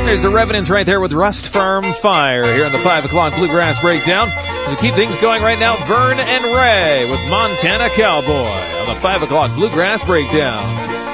There's a Revenants right there with Rust Firm Fire here on the 5 o'clock Bluegrass Breakdown. To keep things going right now, Vern and Ray with Montana Cowboy on the 5 o'clock Bluegrass Breakdown.